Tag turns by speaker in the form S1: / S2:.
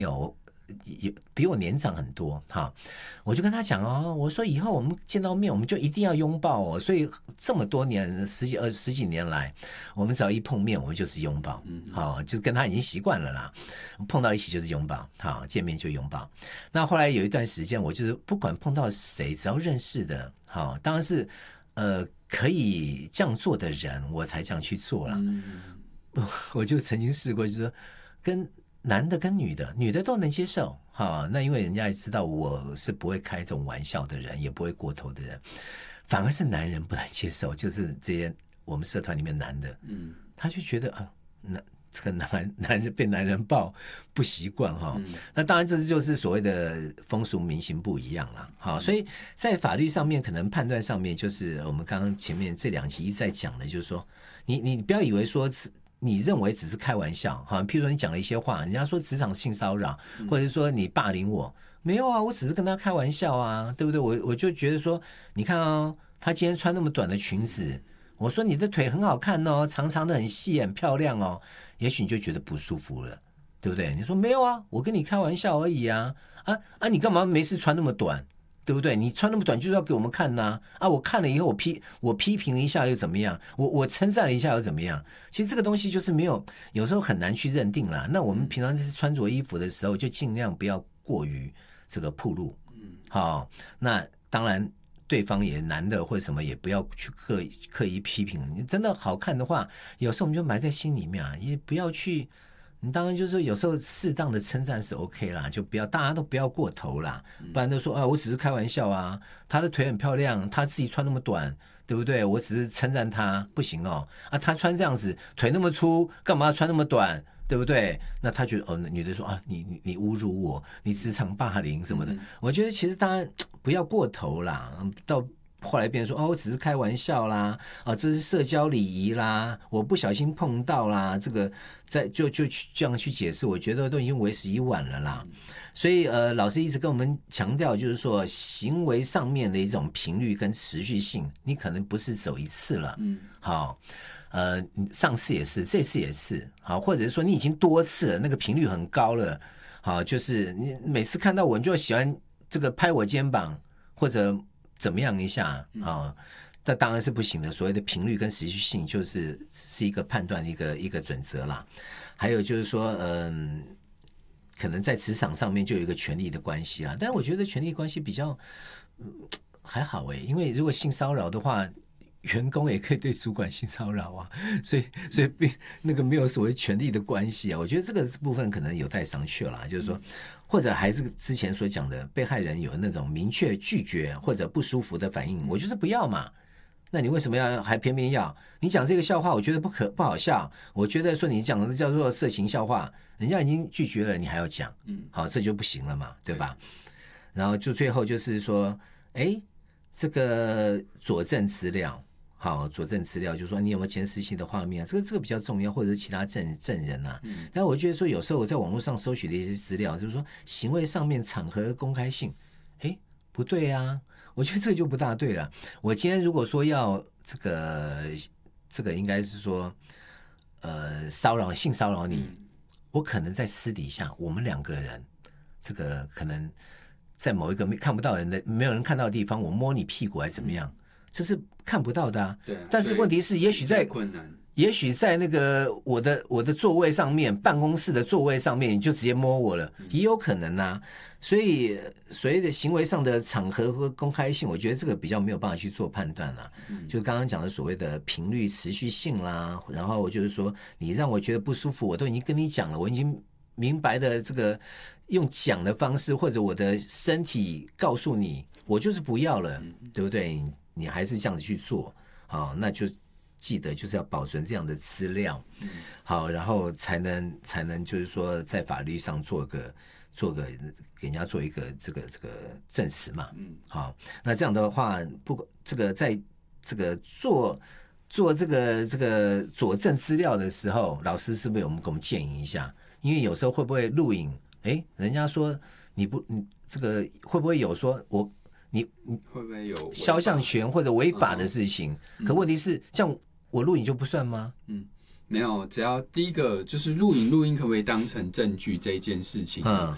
S1: 有比我年长很多哈，我就跟他讲哦，我说以后我们见到面我们就一定要拥抱哦，所以这么多年十几年来，我们只要一碰面我们就是拥抱，好，就是跟他已经习惯了啦，碰到一起就是拥抱，好，见面就拥抱。那后来有一段时间，我就是不管碰到谁，只要认识的，好，当然是可以这样做的人，我才这样去做了。我就曾经试过，就是说跟男的跟女的都能接受，哈，那因为人家也知道我是不会开这种玩笑的人，也不会过头的人，反而是男人不能接受，就是这些我们社团里面男的，他就觉得这个男人被男人抱不习惯哈，那当然这就是所谓的风俗民情不一样啦，好，所以在法律上面可能判断上面，就是我们刚刚前面这2集一直在讲的，就是说你不要以为说你认为只是开玩笑，好，譬如说你讲了一些话，人家说职场性骚扰，或者是说你霸凌我，没有啊，我只是跟他开玩笑啊，对不对？我就觉得说，你看哦，他今天穿那么短的裙子，我说你的腿很好看哦，长长的很细很漂亮哦，也许你就觉得不舒服了，对不对？你说没有啊，我跟你开玩笑而已啊，你干嘛没事穿那么短？对不对？你穿那么短就是要给我们看呐！我看了以后我批评了一下又怎么样？我称赞了一下又怎么样？其实这个东西就是有时候很难去认定啦。那我们平常穿着衣服的时候，就尽量不要过于这个暴露。好，那当然对方也男的或者什么也不要去刻意批评。你真的好看的话，有时候我们就埋在心里面啊，也不要去。你当然就是有时候适当的称赞是 OK 啦，就不要大家都不要过头啦，不然都说我只是开玩笑啊，他的腿很漂亮，他自己穿那么短，对不对？我只是称赞他，不行哦，他穿这样子腿那么粗，干嘛穿那么短？对不对？那他觉得女的说你侮辱我，你职场霸凌什么的，我觉得其实当然不要过头啦，到。后来变成说我只是开玩笑啦，这是社交礼仪啦，我不小心碰到啦，这个就这样去解释，我觉得都已经为时已晚了啦。所以老师一直跟我们强调，就是说行为上面的一种频率跟持续性，你可能不是走一次了，好，上次也是，这次也是，好，或者是说你已经多次了，那个频率很高了，好，就是你每次看到我，你就喜欢这个拍我肩膀或者。怎么样一下啊？那当然是不行的。所谓的频率跟持续性，是一个判断的一个准则啦。还有就是说，可能在职场上面就有一个权力的关系啦。但我觉得权力关系比较还好因为如果性骚扰的话，员工也可以对主管性骚扰啊，所以那个没有所谓权力的关系啊。我觉得这个部分可能有待商榷啦，就是说。或者还是之前所讲的，被害人有那种明确拒绝或者不舒服的反应，我就是不要嘛。那你为什么还偏偏要？你讲这个笑话，我觉得不好笑。我觉得说你讲的叫做色情笑话，人家已经拒绝了，你还要讲，好，这就不行了嘛，对吧？然后就最后就是说，这个佐证资料。好，佐证资料就是说你有没有监视器的画面，这个比较重要，或者是其他证人啊。但我觉得说有时候我在网络上搜取的一些资料，就是说行为上面场合公开性，不对啊，我觉得这个就不大对了。我今天如果说要这个应该是说性骚扰你，我可能在私底下我们2个人，这个可能在某一个看不到人的没有人看到的地方，我摸你屁股还是怎么样。这是看不到的啊，
S2: 对，
S1: 但是问题是，也许在那个我的座位上面，办公室的座位上面，你就直接摸我了，也有可能啊。所以所谓的行为上的场合和公开性，我觉得这个比较没有办法去做判断啦。就刚刚讲的所谓的频率持续性啦，然后就是说你让我觉得不舒服，我都已经跟你讲了，我已经明白的这个用讲的方式，或者我的身体告诉你，我就是不要了，对不对？你还是这样子去做，好，那就记得就是要保存这样的资料，好，然后才能就是说在法律上做个给人家做一个这个证实嘛，好，那这样的话，这个在这个做这个佐证资料的时候，老师是不是给我们建议一下？因为有时候会不会录影？人家说你这个会不会有说你
S2: 会不会有
S1: 肖像权或者违法的事情？可问题是，这样我录影就不算吗？
S2: 没有，只要第一个就是录影可不可以当成证据这一件事情，